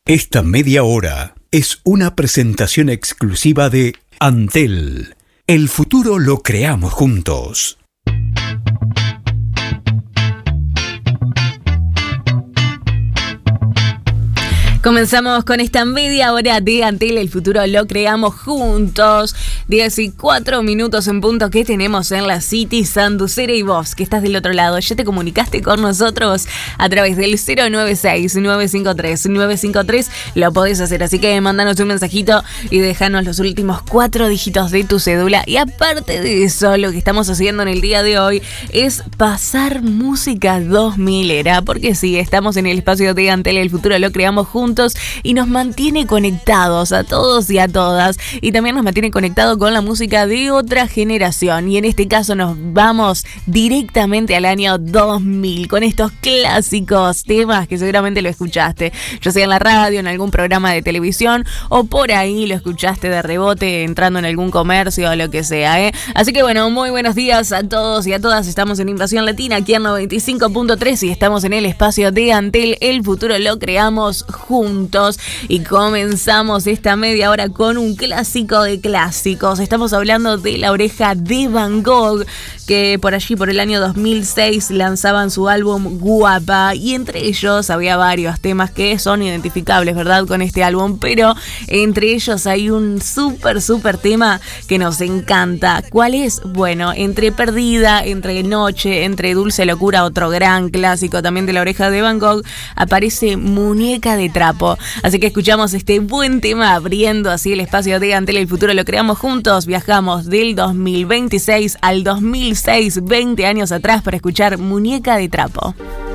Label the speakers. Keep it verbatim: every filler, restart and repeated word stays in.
Speaker 1: Esta media hora es una presentación exclusiva de Antel. El futuro lo creamos juntos.
Speaker 2: Comenzamos con esta media hora de Antel, el futuro lo creamos juntos. diez y cuatro minutos en punto que tenemos en la City Sanducera, y vos que estás del otro lado, ¿ya te comunicaste con nosotros a través del cero nueve seis, nueve cinco tres, nueve cinco tres? Lo podés hacer, así que mandanos un mensajito y déjanos los últimos cuatro dígitos de tu cédula. Y aparte de eso, lo que estamos haciendo en el día de hoy es pasar música dos mil era, porque sí, estamos en el espacio de Antel, el futuro lo creamos juntos, y nos mantiene conectados a todos y a todas, y también nos mantiene conectados con la música de otra generación, y en este caso nos vamos directamente al año dos mil con estos clásicos temas que seguramente lo escuchaste, ya sea en la radio, en algún programa de televisión, o por ahí lo escuchaste de rebote entrando en algún comercio o lo que sea, ¿eh? Así que bueno, muy buenos días a todos y a todas. Estamos en Invasión Latina aquí en noventa y cinco punto tres y estamos en el espacio de Antel, el futuro lo creamos juntos. Juntos, y comenzamos esta media hora con un clásico de clásicos. Estamos hablando de La Oreja de Van Gogh, que por allí, por el año dos mil seis, lanzaban su álbum Guapa, y entre ellos había varios temas que son identificables, ¿verdad?, con este álbum, pero entre ellos hay un súper, súper tema que nos encanta. ¿Cuál es? Bueno, entre Perdida, entre Noche, entre Dulce Locura, otro gran clásico también de La Oreja de Van Gogh, aparece Muñeca de Trapo. Así que escuchamos este buen tema abriendo así el espacio de Antel, el futuro lo creamos juntos. Viajamos del dos mil veintiséis al dos mil seis, veinte años atrás, para escuchar Muñeca de Trapo.